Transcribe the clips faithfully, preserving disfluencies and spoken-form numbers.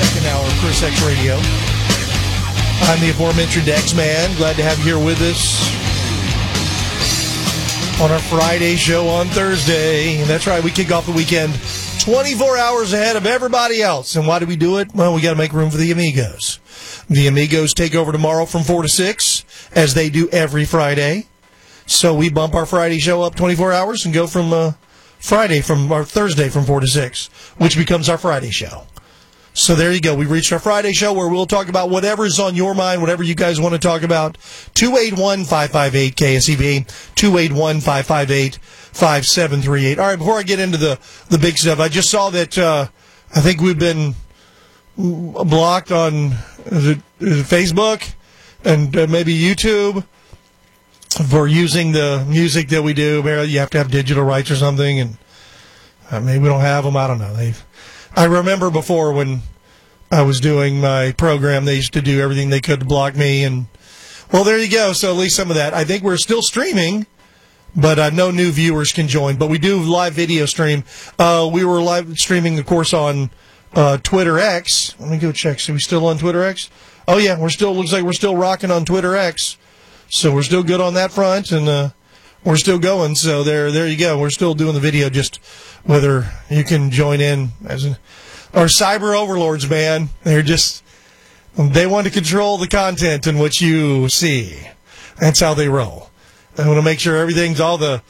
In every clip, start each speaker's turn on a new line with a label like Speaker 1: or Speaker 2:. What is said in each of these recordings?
Speaker 1: second hour of Chris X Radio. I'm the aforementioned X-Man. Glad to have you here with us on our Friday show on Thursday. And that's right, we kick off the weekend twenty-four hours ahead of everybody else. And why do we do it? Well, we got to make room for the Amigos. The Amigos take over tomorrow from four to six, as they do every Friday. So we bump our Friday show up twenty-four hours and go from uh, Friday from our Thursday from four to six, which becomes our Friday show. So there you go. We reached our Friday show where we'll talk about whatever's on your mind, whatever you guys want to talk about. two eight one, five five eight, K S E V, two eight one, five five eight, five seven three eight. All right, before I get into the, the big stuff, I just saw that uh, I think we've been blocked on is it, is it Facebook and uh, maybe YouTube for using the music that we do. You have to have digital rights or something, and uh, maybe we don't have them. I don't know. They've I remember before when I was doing my program, they used to do everything they could to block me. And, well, there you go. So at least some of that. I think we're still streaming, but uh, no new viewers can join. But we do live video stream. Uh, we were live streaming, of course, on uh, Twitter X. Let me go check. So we still on Twitter X? Oh, yeah. We're still, looks like we're still rocking on Twitter X. So we're still good on that front, and uh, we're still going. So there, there you go. We're still doing the video, just whether you can join in as an, or cyber overlords, man. They're just, they want to control the content in which you see. That's how they roll. They want to make sure everything's, all the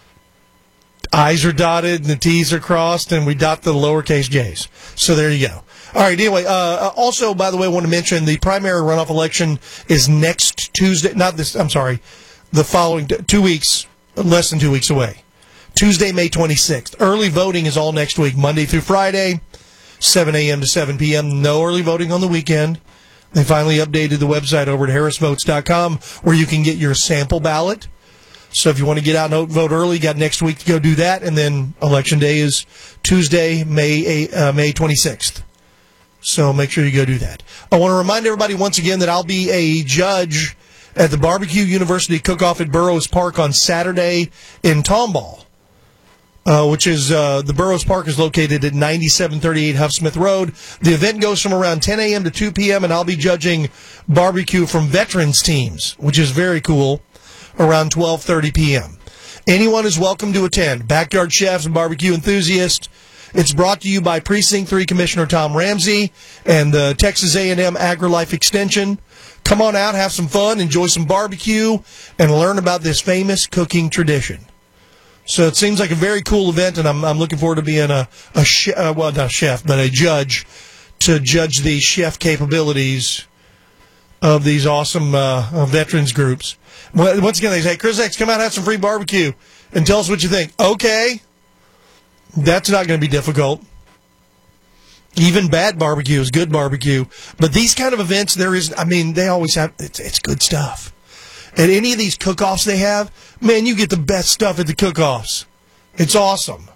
Speaker 1: I's are dotted and the T's are crossed, and we dot the lowercase J's. So there you go. All right, anyway, uh, also, by the way, I want to mention the primary runoff election is next Tuesday, not this, I'm sorry, the following, two weeks, less than two weeks away. Tuesday, May twenty-sixth. Early voting is all next week, Monday through Friday, seven a.m. to seven p.m. No early voting on the weekend. They finally updated the website over at harris votes dot com where you can get your sample ballot. So if you want to get out and vote early, you got next week to go do that. And then Election Day is Tuesday, May uh, May twenty-sixth. So make sure you go do that. I want to remind everybody once again that I'll be a judge at the Barbecue University Cook-Off at Burroughs Park on Saturday in Tomball. Uh, which is, uh, the Burroughs Park is located at ninety-seven thirty-eight Huffsmith Road. The event goes from around ten a.m. to two p.m., and I'll be judging barbecue from veterans teams, which is very cool, around twelve thirty p.m. Anyone is welcome to attend. Backyard chefs and barbecue enthusiasts. It's brought to you by Precinct three Commissioner Tom Ramsey and the Texas A and M AgriLife Extension. Come on out, have some fun, enjoy some barbecue, and learn about this famous cooking tradition. So it seems like a very cool event, and I'm I'm looking forward to being a, a chef, uh, well, not a chef, but a judge to judge the chef capabilities of these awesome uh, veterans groups. Once again, they say, Chris X, come out and have some free barbecue and tell us what you think. Okay. That's not going to be difficult. Even bad barbecue is good barbecue. But these kind of events, there is, I mean, they always have, it's, it's good stuff. At any of these cook-offs they have, man, you get the best stuff at the cook-offs. It's awesome.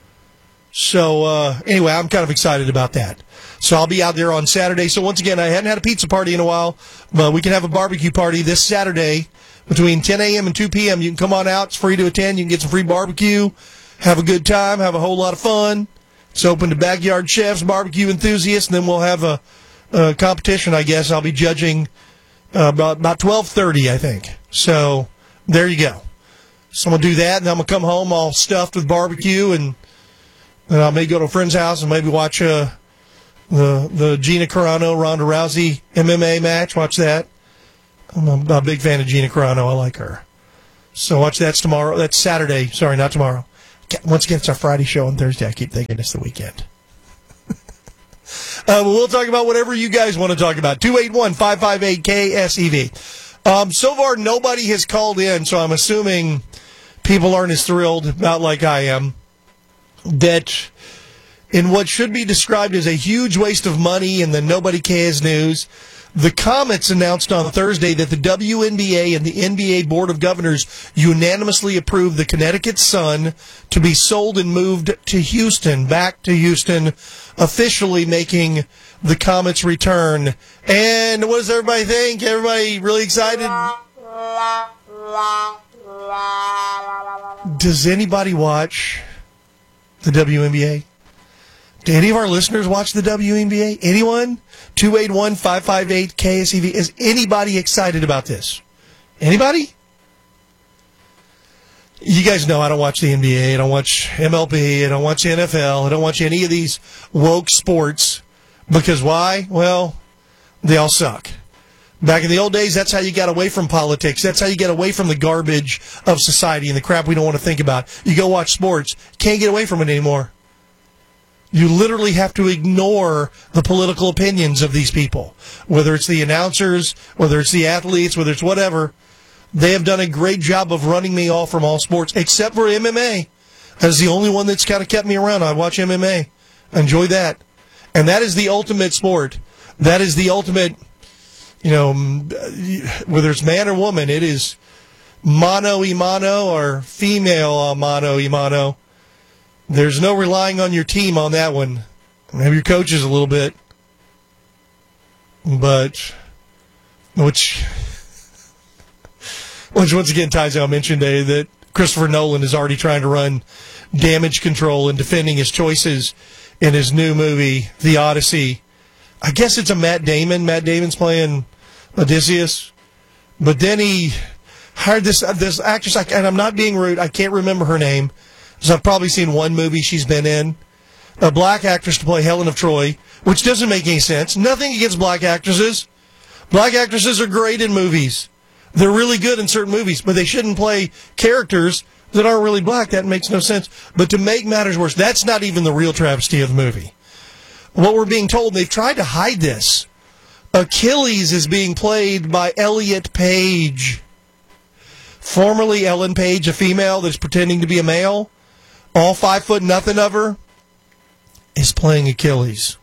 Speaker 1: So, uh, anyway, I'm kind of excited about that. So I'll be out there on Saturday. So once again, I hadn't had a pizza party in a while, but we can have a barbecue party this Saturday between ten a.m. and two p.m. You can come on out. It's free to attend. You can get some free barbecue, have a good time, have a whole lot of fun. It's open to backyard chefs, barbecue enthusiasts, and then we'll have a, a competition, I guess. I'll be judging Uh, about about twelve thirty, I think. So there you go. So I'm going to do that, and I'm going to come home all stuffed with barbecue, and then I may go to a friend's house and maybe watch uh, the the Gina Carano, Ronda Rousey M M A match. Watch that. I'm a, a big fan of Gina Carano. I like her. So watch that tomorrow. That's Saturday. Sorry, not tomorrow. Once again, it's our Friday show on Thursday. I keep thinking it's the weekend. Uh, well, we'll talk about whatever you guys want to talk about. two eight one, five five eight, K S E V. Um, so far, nobody has called in, so I'm assuming people aren't as thrilled, not like I am, that in what should be described as a huge waste of money and the nobody cares news, the Comets announced on Thursday that the W N B A and the N B A Board of Governors unanimously approved the Connecticut Sun to be sold and moved to Houston, back to Houston, officially making the Comets return. And what does everybody think? Everybody really excited? Does anybody watch the W N B A? Do any of our listeners watch the W N B A? Anyone? two eight one, five five eight, K S E V. Is anybody excited about this? Anybody? You guys know I don't watch the N B A. I don't watch M L B. I don't watch N F L. I don't watch any of these woke sports. Because why? Well, they all suck. Back in the old days, that's how you got away from politics. That's how you get away from the garbage of society and the crap we don't want to think about. You go watch sports. Can't get away from it anymore. You literally have to ignore the political opinions of these people. Whether it's the announcers, whether it's the athletes, whether it's whatever. They have done a great job of running me off from all sports, except for M M A. That's the only one that's kind of kept me around. I watch M M A. I enjoy that. And that is the ultimate sport. That is the ultimate, you know, whether it's man or woman, it is mano y mano or female mano y mano. There's no relying on your team on that one. Maybe your coaches a little bit. But, which... Which, once again, ties out, I mentioned today that Christopher Nolan is already trying to run damage control and defending his choices in his new movie, The Odyssey. I guess it's a Matt Damon. Matt Damon's playing Odysseus. But then he hired this this actress, and I'm not being rude, I can't remember her name, because I've probably seen one movie she's been in. A black actress to play Helen of Troy, which doesn't make any sense. Nothing against black actresses. Black actresses are great in movies. They're really good in certain movies, but they shouldn't play characters that aren't really black. That makes no sense. But to make matters worse, that's not even the real travesty of the movie. What we're being told, they've tried to hide this. Achilles is being played by Elliot Page. Formerly Ellen Page, a female that's pretending to be a male. All five foot nothing of her is playing Achilles.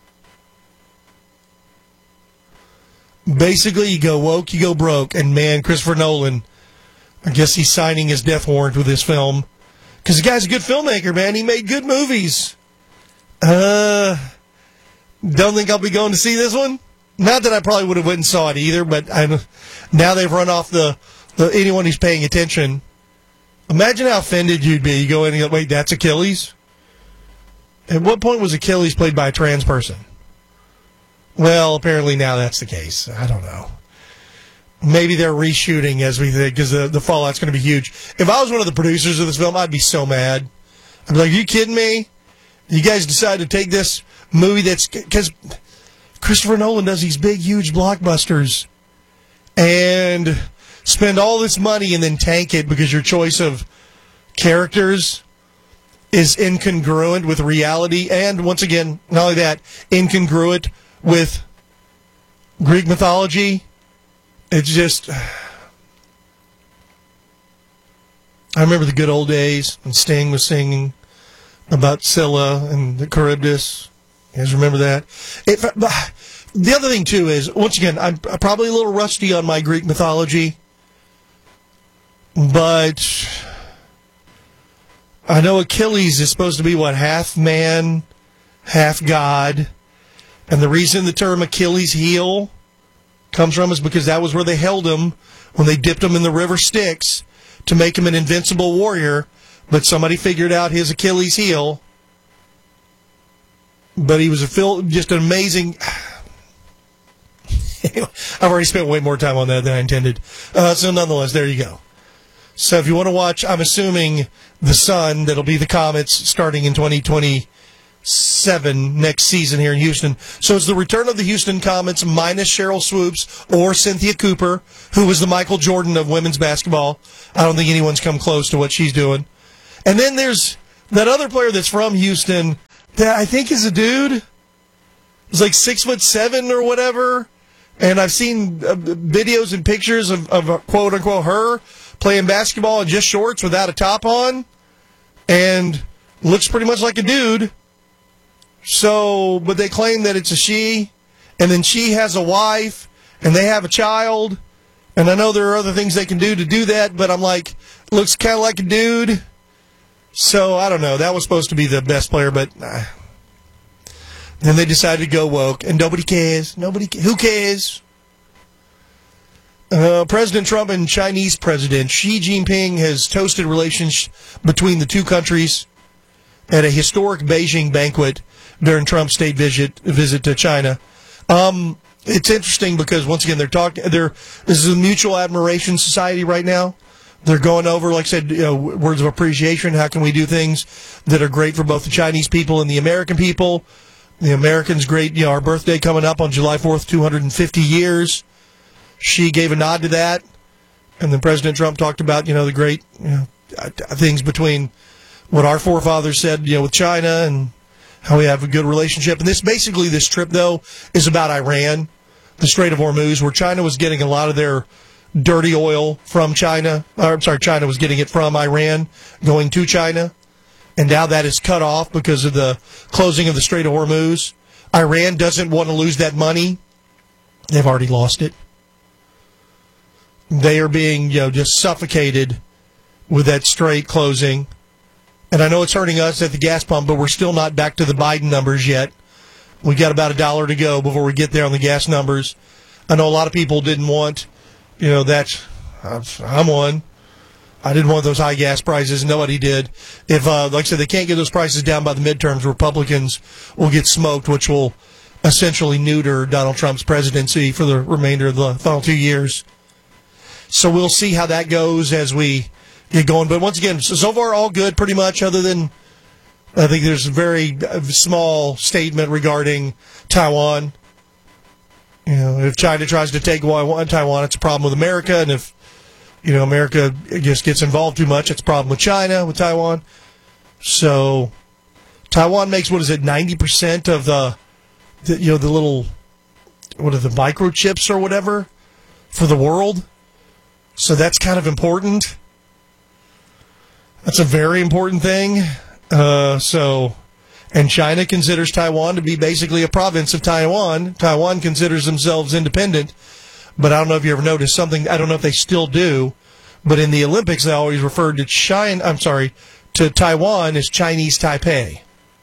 Speaker 1: Basically, you go woke, you go broke, and man, Christopher Nolan, I guess he's signing his death warrant with this film. Because the guy's a good filmmaker, man. He made good movies. Uh, don't think I'll be going to see this one. Not that I probably would have went and saw it either, but I, now they've run off the, the anyone who's paying attention. Imagine how offended you'd be. You go in and you go, wait, that's Achilles? At what point was Achilles played by a trans person? Well, apparently now that's the case. I don't know. Maybe they're reshooting as we think, because the, the fallout's going to be huge. If I was one of the producers of this film, I'd be so mad. I'd be like, are you kidding me? You guys decided to take this movie that's... Because Christopher Nolan does these big, huge blockbusters and spend all this money and then tank it because your choice of characters is incongruent with reality. And, once again, not only that, incongruent with Greek mythology. It's just... I remember the good old days when Sting was singing about Scylla and the Charybdis. You guys remember that? It, the other thing, too, is, once again, I'm probably a little rusty on my Greek mythology, but I know Achilles is supposed to be, what, half man, half god. And the reason the term Achilles heel comes from is because that was where they held him when they dipped him in the river Styx to make him an invincible warrior. But somebody figured out his Achilles heel. But he was a just an amazing... I've already spent way more time on that than I intended. Uh, so nonetheless, there you go. So if you want to watch, I'm assuming, The Sun, that'll be the Comets starting in twenty twenty-seven next season here in Houston. So it's the return of the Houston Comets minus Cheryl Swoops or Cynthia Cooper, who was the Michael Jordan of women's basketball. I don't think anyone's come close to what she's doing. And then there's that other player that's from Houston that I think is a dude. He's like six foot seven or whatever. And I've seen uh, videos and pictures of, of uh, quote unquote her playing basketball in just shorts without a top on. And looks pretty much like a dude. So, but they claim that it's a she, and then she has a wife, and they have a child, and I know there are other things they can do to do that, but I'm like, looks kind of like a dude. So, I don't know. That was supposed to be the best player, but uh, then they decided to go woke, and nobody cares. Nobody, ca- who cares? Uh, President Trump and Chinese President Xi Jinping has toasted relations between the two countries. at a historic Beijing banquet during Trump's state visit visit to China. Um, it's interesting because once again they're talking. They're this is a mutual admiration society right now. They're going over, like I said, you know, words of appreciation. How can we do things that are great for both the Chinese people and the American people? The Americans, great. You know, our birthday coming up on July fourth, two hundred fifty years. She gave a nod to that, and then President Trump talked about, you know, the great, you know, things between what our forefathers said, you know, with China and how we have a good relationship. And this basically, this trip though, is about Iran, the Strait of Hormuz, where China was getting a lot of their dirty oil from China. Or, I'm sorry, China was getting it from Iran, going to China. And now that is cut off because of the closing of the Strait of Hormuz. Iran doesn't want to lose that money. They've already lost it. They are being, you know, just suffocated with that strait closing. And I know it's hurting us at the gas pump, but we're still not back to the Biden numbers yet. We got about a dollar to go before we get there on the gas numbers. I know a lot of people didn't want, you know, that. I'm one. I didn't want those high gas prices. Nobody did. If, uh, like I said, they can't get those prices down by the midterms, Republicans will get smoked, which will essentially neuter Donald Trump's presidency for the remainder of the final two years. So we'll see how that goes as we get going. But once again, so, so far all good pretty much, other than I think there's a very small statement regarding Taiwan. You know, if China tries to take Taiwan, it's a problem with America. And if, you know, America just gets involved too much, it's a problem with China, with Taiwan. So Taiwan makes, what is it, ninety percent of the, the, you know, the little, what are the microchips or whatever for the world. So that's kind of important. That's a very important thing. Uh, so, and China considers Taiwan to be basically a province of Taiwan. Taiwan considers themselves independent. But I don't know if you ever noticed something. I don't know if they still do. But in the Olympics, they always referred to China. I'm sorry, to Taiwan as Chinese Taipei.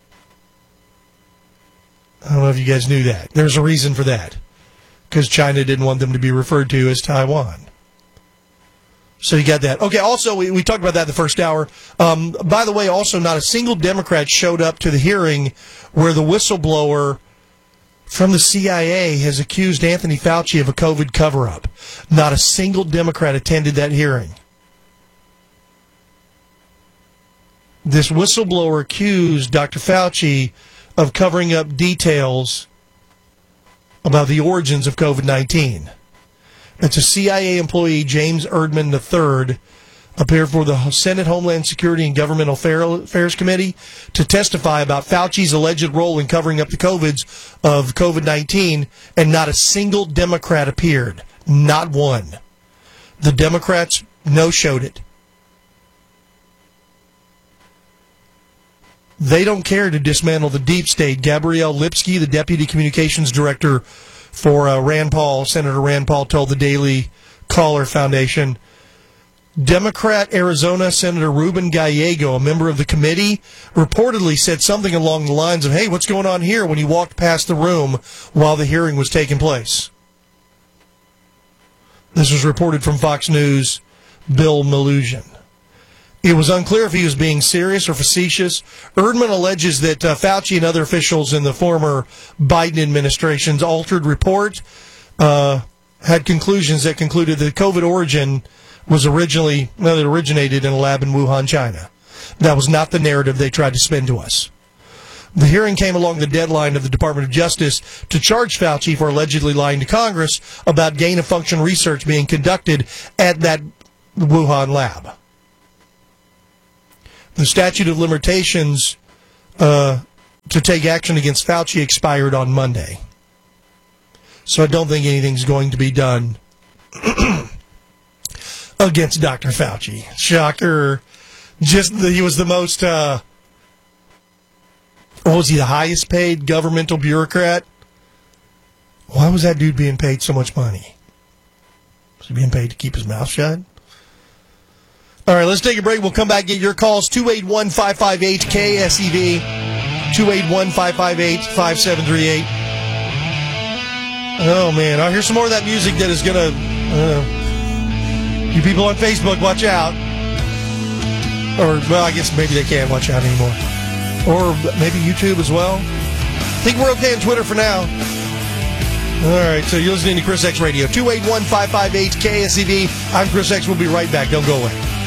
Speaker 1: I don't know if you guys knew that. There's a reason for that, because China didn't want them to be referred to as Taiwan. So you got that. Okay, also, we, we talked about that in the first hour. Um, by the way, also, not a single Democrat showed up to the hearing where the whistleblower from the C I A has accused Anthony Fauci of a COVID cover-up. Not a single Democrat attended that hearing. This whistleblower accused Doctor Fauci of covering up details about the origins of COVID nineteen. It's a C I A employee, James Erdman the third, appeared for the Senate Homeland Security and Governmental Affairs Committee to testify about Fauci's alleged role in covering up the COVIDs of COVID nineteen, and not a single Democrat appeared. Not one. The Democrats no-showed it. They don't care to dismantle the deep state. Gabrielle Lipsky, the deputy communications director for uh, Rand Paul, Senator Rand Paul, told the Daily Caller Foundation. Democrat Arizona Senator Ruben Gallego, a member of the committee, reportedly said something along the lines of, "Hey, what's going on here?" when he walked past the room while the hearing was taking place. This was reported from Fox News' Bill Melugin. It was unclear if he was being serious or facetious. Erdman alleges that uh, Fauci and other officials in the former Biden administration's altered report uh, had conclusions that concluded that COVID origin was originally, well, it originated in a lab in Wuhan, China. That was not the narrative they tried to spin to us. The hearing came along the deadline of the Department of Justice to charge Fauci for allegedly lying to Congress about gain-of-function research being conducted at that Wuhan lab. The statute of limitations uh, to take action against Fauci expired on Monday. So I don't think anything's going to be done against Doctor Fauci. Shocker. Just the, he was the most, uh, what was he, the highest paid governmental bureaucrat? Why was that dude being paid so much money? Was he being paid to keep his mouth shut? All right, let's take a break. We'll come back and get your calls. two eight one, five five eight, K S E V. two eight one, five five eight, five seven three eight. Oh, man. I'll hear some more of that music that is going to... Uh, you people on Facebook, watch out. Or, well, I guess maybe they can't watch out anymore. or maybe YouTube as well. I think we're okay on Twitter for now. All right, so you're listening to Chris X Radio, two eight one, five five eight, K S E V. I'm Chris X. We'll be right back. Don't go away.